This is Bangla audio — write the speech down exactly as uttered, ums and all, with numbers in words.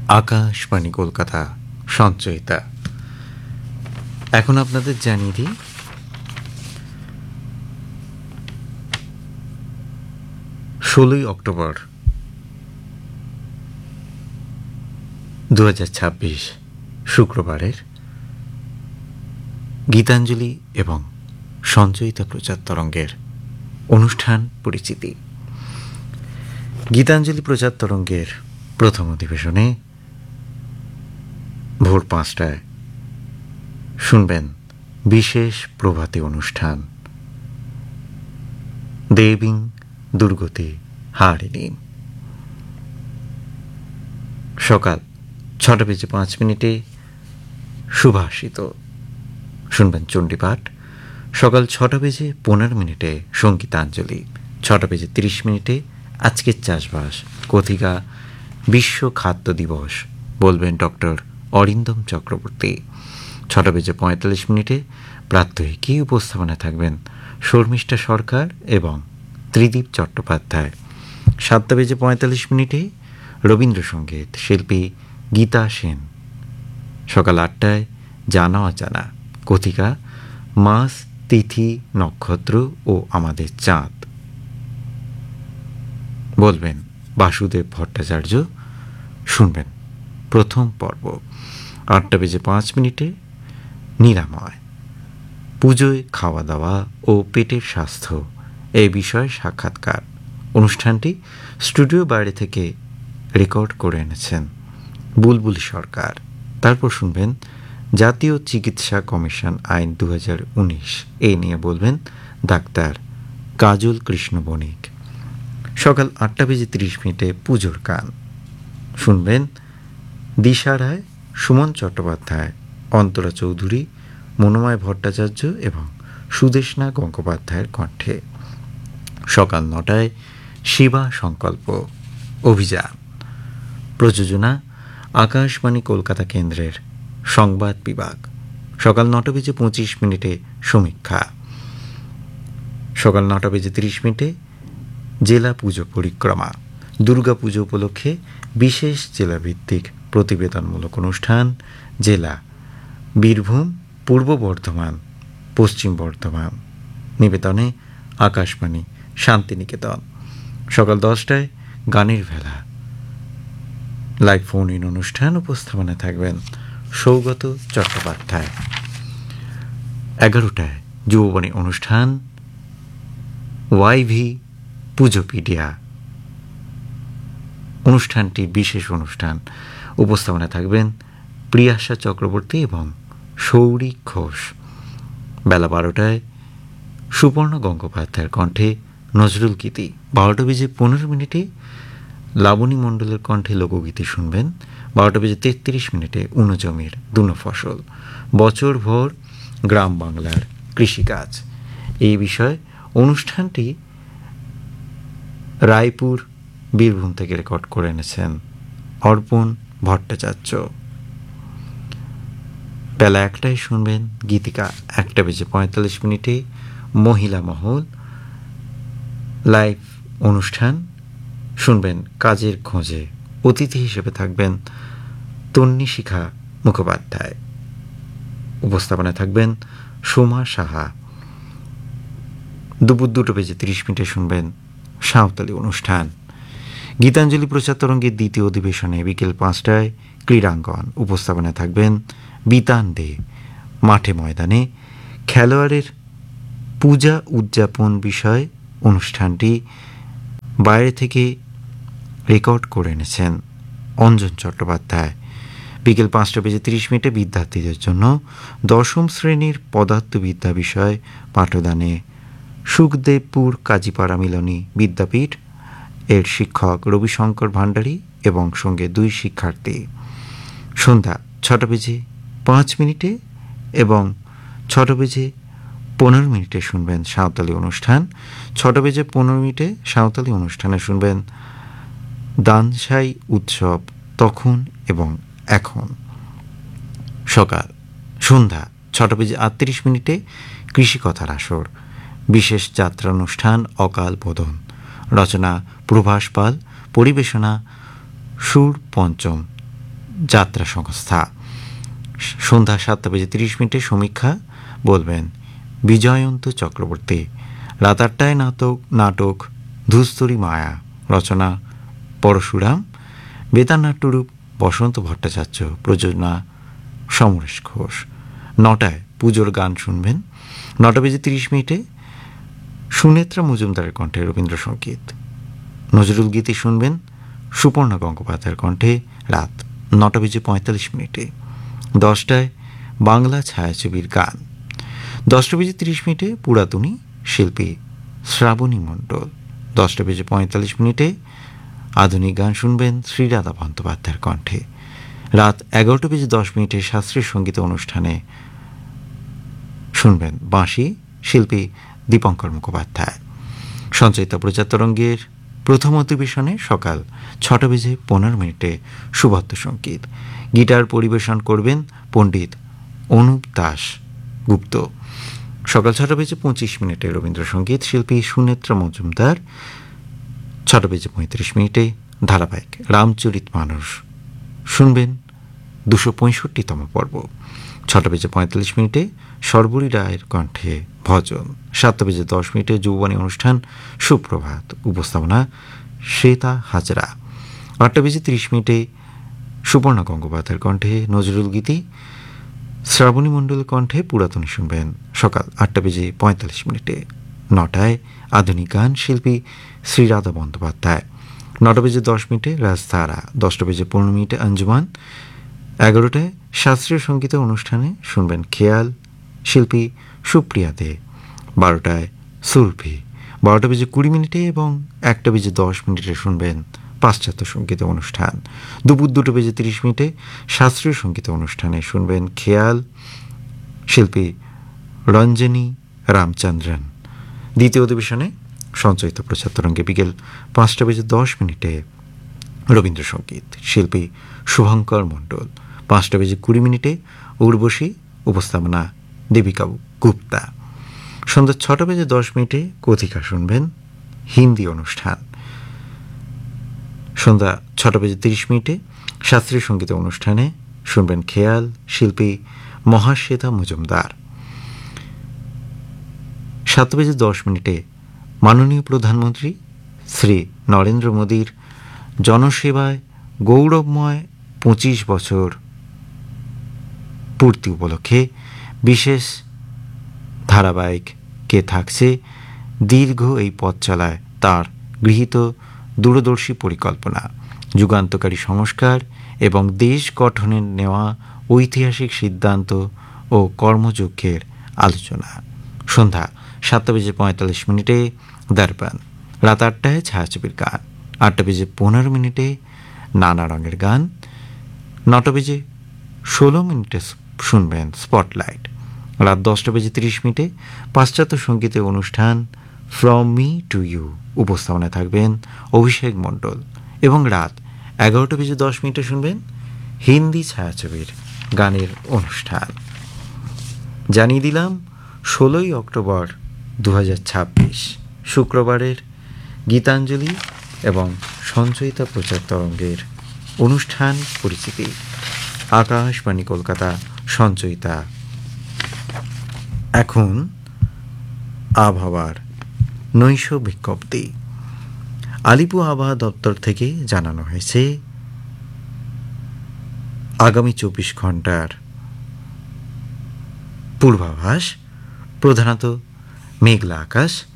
আকাশবাণী কলকাতা সঞ্চয়িতা। এখন আপনাদের জানিয়ে দিই ষোলোই অক্টোবর দু হাজার ছাব্বিশ শুক্রবারের গীতাঞ্জলি এবং সঞ্চয়িতা প্রচার তরঙ্গের অনুষ্ঠান পরিচিতি। গীতাঞ্জলি প্রচার তরঙ্গের প্রথম অধিবেশনে ভোর পাঁচটায় শুনবেন বিশেষ প্রভাতী অনুষ্ঠান দেবীং দুর্গতি হারিণী। সকাল ছটা বেজে পাঁচ মিনিটে সুভাষিত শুনবেন চণ্ডীপাঠ। সকাল ছটা বেজে পনেরো মিনিটে সঙ্গীতাঞ্জলি। ছটা বেজে তিরিশ মিনিটে আজকের চাষবাস কথিকা বিশ্ব খাদ্য দিবস বলবেন ডক্টর অরিন্দম চক্রবর্তী। ছটা বেজে পঁয়তাল্লিশ মিনিটে প্রাত্যহিকী উপস্থাপনায় থাকবেন শর্মিষ্ঠা সরকার এবং ত্রিদীপ চট্টোপাধ্যায়। সাতটা বেজে পঁয়তাল্লিশ মিনিটে রবীন্দ্রসঙ্গীত শিল্পী গীতা সেন। সকাল আটটায় জানা অজানা কথিকা মাস তিথি নক্ষত্র ও আমাদের চাঁদ বলবেন বাসুদেব ভট্টাচার্য। শুনবেন প্রথম পর্ব। আটটা বেজে পাঁচ মিনিটে নিরাময় পুজোয় খাওয়া দাওয়া ও পেটের স্বাস্থ্য এই বিষয়ে সাক্ষাৎকার। অনুষ্ঠানটি স্টুডিও বাইরে থেকে রেকর্ড করে এনেছেন বুলবুলি সরকার। তারপর শুনবেন জাতীয় চিকিৎসা কমিশন আইন দু হাজার উনিশ এই নিয়ে বলবেন ডাক্তার কাজল কৃষ্ণ বণিক। সকাল আটটা বেজে তিরিশ মিনিটে পুজোর গান শুনবেন দিশা রায়, সুমন চট্টোপাধ্যায়, অন্তরা চৌধুরী, মনোময় ভট্টাচার্য এবং সুদেশনা গঙ্গোপাধ্যায়ের কণ্ঠে। সকাল নটায় শিবা সংকল্প অভিযান প্রযোজনা আকাশবাণী কলকাতা কেন্দ্রের সংবাদ বিভাগ। সকাল নটা বেজে পঁচিশ মিনিটে সমীক্ষা। সকাল নটা বেজে তিরিশ মিনিটে জেলা পুজো পরিক্রমা দুর্গা পুজো উপলক্ষে বিশেষ জেলাভিত্তিক প্রতিবেদনমূলক অনুষ্ঠান জেলা বীরভূম, পূর্ব বর্ধমান, পশ্চিম বর্ধমান নিবেদনে আকাশবাণী শান্তিনিকেতন। সকাল দশটায় গানের ভেলা লাইভ ফোন ইন অনুষ্ঠান উপস্থাপনায় থাকবেন সৌগত চট্টোপাধ্যায়। এগারোটায় যুববাণী অনুষ্ঠান ওয়াইভি পুজোপিডিয়া অনুষ্ঠানটি বিশেষ অনুষ্ঠান উপস্থাপনায় থাকবেন প্রিয়াশা চক্রবর্তী এবং সৌরিক ঘোষ। বেলা বারোটায় সুপর্ণ গঙ্গোপাধ্যায়ের কণ্ঠে নজরুল গীতি। বারোটা বেজে পনেরো মিনিটে লাবণী মণ্ডলের কণ্ঠে লোকগীতি শুনবেন। বারোটা বেজে তেত্রিশ মিনিটে উনজমির দুনো ফসল বছর ভোর গ্রাম বাংলার কৃষিকাজ এই বিষয়ে অনুষ্ঠানটি রায়পুর বীরভূম থেকে রেকর্ড করে এনেছেন অর্পণ ভট্টাচার্য। বেলা একটায় শুনবেন গীতিকা। একটা বেজে পঁয়তাল্লিশ মিনিটে মহিলা মহল লাইভ অনুষ্ঠান শুনবেন কাজের খোঁজে। অতিথি হিসেবে থাকবেন তন্নিশিখা মুখোপাধ্যায়। উপস্থাপনায় থাকবেন সোমা সাহা। দুপুর দুটো বেজে তিরিশ মিনিটে শুনবেন সাঁওতালি অনুষ্ঠান। গীতাঞ্জলি প্রচার তরঙ্গের দ্বিতীয় অধিবেশনে বিকেল পাঁচটায় ক্রীড়াঙ্গন উপস্থাপনায় থাকবেন বিতান দে। মাঠে ময়দানে খেলোয়াড়ের পূজা উদযাপন বিষয় অনুষ্ঠানটি বাইরে থেকে রেকর্ড করে এনেছেন অঞ্জন চট্টোপাধ্যায়। বিকেল পাঁচটা বেজে তিরিশ মিনিটে বিদ্যার্থীদের জন্য দশম শ্রেণীর পদার্থবিদ্যা বিষয় পাঠদানে সুখদেবপুর কাজীপাড়া মিলনী বিদ্যাপীঠ এর শিক্ষক রবিশঙ্কর ভান্ডারী এবং সঙ্গে দুই শিক্ষার্থী। সন্ধ্যা ছটা বেজে পাঁচ মিনিটে এবং ছটা বেজে পনেরো মিনিটে শুনবেন সাঁওতালি অনুষ্ঠান। ছটা বেজে পনেরো মিনিটে সাঁওতালি অনুষ্ঠানে শুনবেন দানসাই উৎসব তখন এবং এখন। সকাল সন্ধ্যা ছটা বেজে আটত্রিশ মিনিটে কৃষিকথার আসর বিশেষ যাত্রানুষ্ঠান অকাল বোধন রচনা প্রভাস পাল, পরিবেশনা সুর পঞ্চম, যাত্রা সংস্থা। সন্ধ্যা সাতটা বেজে তিরিশ মিনিটে সমীক্ষা বলবেন বিজয়ন্ত চক্রবর্তী। রাত আটটায় নাটক নাটক ধুস্তরী মায়া, রচনা পরশুরাম, বেতার নাট্যরূপ বসন্ত ভট্টাচার্য, প্রযোজনা সমরেশ ঘোষ। নটায় পুজোর গান শুনবেন। নটা বেজে তিরিশ মিনিটে সুনেত্রা মজুমদারের কণ্ঠে রবীন্দ্রসঙ্গীত। নজরুল গীতি শুনবেন সুপর্ণা গঙ্গোপাধ্যায়ের কণ্ঠে রাত নটা বেজে পঁয়তাল্লিশ মিনিটে। দশটায় বাংলা ছায়াছবির গান। দশটা বেজে তিরিশ মিনিটে পুরাতনী শিল্পী শ্রাবণী মণ্ডল। দশটা বেজে পঁয়তাল্লিশ মিনিটে আধুনিক গান শুনবেন শ্রীরাধা বন্দ্যোপাধ্যায়ের কণ্ঠে। রাত এগারোটা বেজে দশ মিনিটে শাস্ত্রীয় সঙ্গীত অনুষ্ঠানে শুনবেন বাঁশি শিল্পী দীপঙ্কর মুখোপাধ্যায়। সঞ্চয়িতা প্রচার তরঙ্গের প্রথম অধিবেশনে সকাল ছটা বেজে পনেরো মিনিটে সুবদ্ধ সঙ্গীত। গিটার পরিবেশন করবেন পণ্ডিত অনুপ দাস গুপ্ত। সকাল ছটা বেজে পঁচিশ মিনিটে রবীন্দ্রসঙ্গীত শিল্পী সুনেত্রা মজুমদার। ছটা বেজে পঁয়ত্রিশ মিনিটে ধারাবাহিক রামচরিত মানস শুনবেন দুশো পঁয়ষট্টিতম পর্ব। ছটা বেজে পঁয়তাল্লিশ মিনিটে সর্বরী রায়ের কণ্ঠে ভজন। সাতটা বেজে দশ মিনিটে যৌবনী অনুষ্ঠান সুপ্রভাত, উপস্থাপনা শ্বেতা হাজরা। আটটা বেজে তিরিশ মিনিটে সুপর্ণা গঙ্গোপাধ্যায়ের কণ্ঠে নজরুল গীতি, শ্রাবণী মণ্ডলের কণ্ঠে পুরাতনী শুনবেন সকাল আটটা বেজে পঁয়তাল্লিশ মিনিটে। নটায় আধুনিক গান শিল্পী শ্রীরাধা বন্দ্যোপাধ্যায়। নটা বেজে দশ মিনিটে রাজধারা। দশটা বেজে পনেরো মিনিটে আঞ্জুমান। এগারোটায় শাস্ত্রীয় সঙ্গীত অনুষ্ঠানে শুনবেন খেয়াল শিল্পী সুপ্রিয়া দে। বারোটায় সুরভি। বারোটা বেজে কুড়ি মিনিটে এবং একটা বেজে দশ মিনিটে শুনবেন পাশ্চাত্য সঙ্গীত অনুষ্ঠান। দুপুর দুটো বেজে তিরিশ মিনিটে শাস্ত্রীয় সঙ্গীত অনুষ্ঠানে শুনবেন খেয়াল শিল্পী রঞ্জনী রামচন্দ্রন। দ্বিতীয় অধিবেশনে সঞ্চয়িত প্রচার তরঙ্গে বিকেল পাঁচটা বেজে দশ মিনিটে রবীন্দ্রসঙ্গীত শিল্পী শুভঙ্কর মণ্ডল। পাঁচটা বেজে কুড়ি মিনিটে উর্বশী, উপস্থাপনা দেবিকা গুপ্তা। সন্ধ্যা ছটা বেজে দশ মিনিটে কথিকা শুনবেন হিন্দি অনুষ্ঠান। সন্ধ্যা ছটা বেজে তিরিশ মিনিটে শাস্ত্রীয় সঙ্গীত অনুষ্ঠানে শুনবেন খেয়াল শিল্পী মহাশ্বেতা মজুমদার। সাতটা বেজে দশ মিনিটে মাননীয় প্রধানমন্ত্রী শ্রী নরেন্দ্র মোদীর জনসেবায় গৌরবময় পঁচিশ বছর পূর্তি উপলক্ষে বিশেষ ধারাবাহিক কে থাকছে দীর্ঘ এই পথ চলায় তার গৃহীত দূরদর্শী পরিকল্পনা, যুগান্তকারী সংস্কার এবং দেশ গঠনের নেওয়া ঐতিহাসিক সিদ্ধান্ত ও কর্মযজ্ঞের আলোচনা। সন্ধ্যা সাতটা বেজে পঁয়তাল্লিশ মিনিটে দর্পণ। রাত আটটায় ছায়াছবির গান। আটটা বেজে পনেরো মিনিটে নানা রঙের গান। নটা বেজে ষোলো মিনিটে শুনবেন স্পটলাইট। রাত দশটা বেজে তিরিশ মিনিটে পাশ্চাত্য সঙ্গীতের অনুষ্ঠান ফ্রম মি টু ইউ, উপস্থাপনায় থাকবেন অভিষেক মণ্ডল। এবং রাত এগারোটা বেজে দশ মিনিটে শুনবেন হিন্দি ছায়াছবির গানের অনুষ্ঠান। জানিয়ে দিলাম ষোলোই অক্টোবর দু হাজার ছাব্বিশ শুক্রবারের গীতাঞ্জলি এবং সঞ্চয়িতা প্রচার তরঙ্গের অনুষ্ঠান পরিচিতি। আকাশবাণী কলকাতা, সঞ্চয়িতা। এখন আবহাওয়ার নৈশ বিজ্ঞপ্তি। আলিপুর আবহাওয়া দপ্তর থেকে জানানো হয়েছে আগামী চব্বিশ ঘন্টার পূর্বাভাস। প্রধানত মেঘলা আকাশ,